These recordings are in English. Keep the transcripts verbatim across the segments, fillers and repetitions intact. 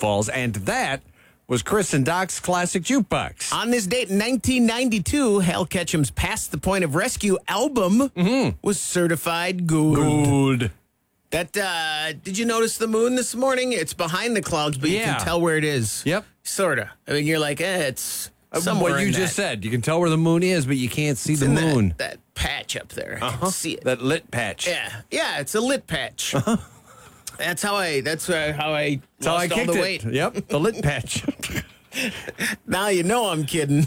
Falls, and that was Chris and Doc's Classic Jukebox. On this date in nineteen ninety-two, Hal Ketchum's Past the Point of Rescue album mm-hmm. was certified gold. Gold. That, uh, did you notice the moon this morning? It's behind the clouds, but yeah. you can tell where it is. Yep. Sort of. I mean, you're like, eh, it's somewhere What you in just that. said. You can tell where the moon is, but you can't see It's the in moon. That, that patch up there. I uh-huh. can see it. That lit patch. Yeah. Yeah, it's a lit patch. Uh-huh. That's how I, that's uh, how I That's how I lost all kicked the it. weight. Yep, the lit patch. Now you know I'm kidding.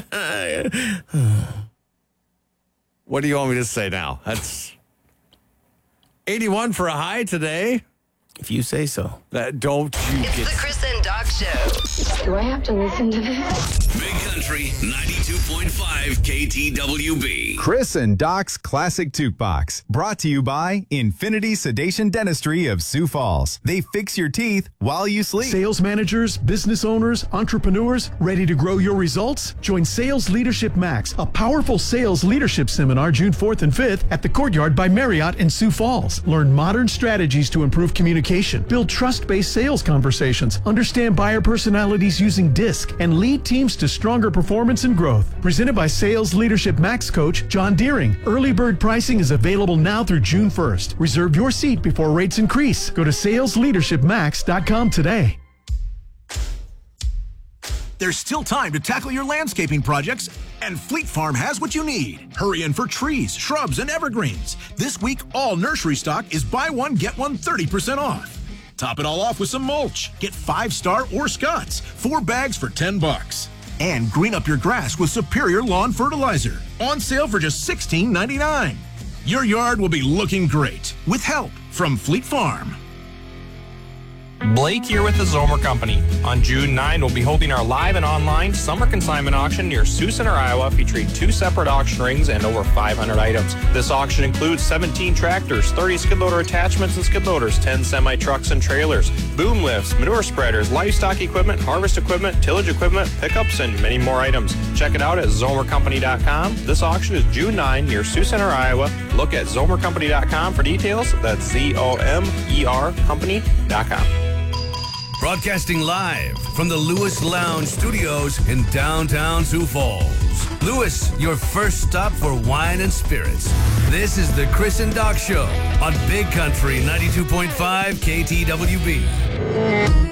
What do you want me to say now? That's eighty-one for a high today. If you say so. That don't you It's get... the Chris and Doc Show. Do I have to listen to this? Big Country ninety-two point five K T W B. Chris and Doc's Classic Jukebox, brought to you by Infinity Sedation Dentistry of Sioux Falls. They fix your teeth while you sleep. Sales managers, business owners, entrepreneurs, ready to grow your results? Join Sales Leadership Max, a powerful sales leadership seminar June fourth and fifth at the Courtyard by Marriott in Sioux Falls. Learn modern strategies to improve communication, build trust-based sales conversations, understand buyer personalities using DISC, and lead teams to stronger performance and growth. Presented by Sales Leadership Max coach John Deering. Early bird pricing is available now through June first. Reserve your seat before rates increase. Go to sales leadership max dot com today. There's still time to tackle your landscaping projects, and Fleet Farm has what you need. Hurry in for trees, shrubs, and evergreens. This week, all nursery stock is buy one, get one thirty percent off. Top it all off with some mulch. Get Five Star or Scott's, four bags for ten bucks. And green up your grass with Superior Lawn Fertilizer. On sale for just sixteen ninety-nine. Your yard will be looking great with help from Fleet Farm. Blake here with the Zomer Company. On June ninth, we'll be holding our live and online summer consignment auction near Sioux Center, Iowa, featuring two separate auction rings and over five hundred items. This auction includes seventeen tractors, thirty skid loader attachments and skid loaders, ten semi-trucks and trailers, boom lifts, manure spreaders, livestock equipment, harvest equipment, tillage equipment, pickups, and many more items. Check it out at zomer company dot com. This auction is June ninth near Sioux Center, Iowa. Look at zomer company dot com for details. That's Z O M E R company dot com. Broadcasting live from the Lewis Lounge Studios in downtown Sioux Falls. Lewis, your first stop for wine and spirits. This is the Chris and Doc Show on Big Country ninety-two point five K T W B.